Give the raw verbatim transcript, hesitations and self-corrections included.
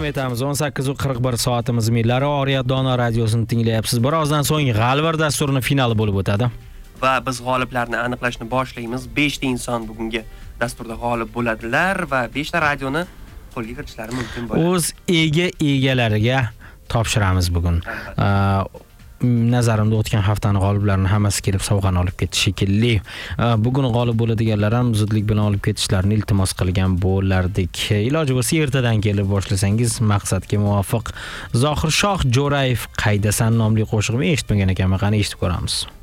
etamiz. o'n sakkiz qirq bir soatimiz millari Oriyat Dono radiosini tinglayapsiz. Birozdan so'ng G'alvir dasturining finali bo'lib o'tadi. Va biz g'oliblarni aniqlashni boshlaymiz. besh ta inson bugungi dasturda g'olib bo'ladilar va besh ta radioni qo'lga kiritishlari mumkin bo'ladi. O'z ega egalariga topshiramiz bugun. Nazarimda o'tgan haftaning g'oliblarining hammasi kelib sovg'ani olib ketdi shekilli. Bugun g'olib bo'ladiganlar ham zudlik bilan olib ketishlarini iltimos qilgan bo'lardik. Iloji bo'lsa ertadan kelib boshlasangiz maqsadga muvofiq. Zohir Shoh Jo'rayev Qaydasan nomli qo'shig'ini eshitmagan ekanman, qani eshitib ko'ramiz.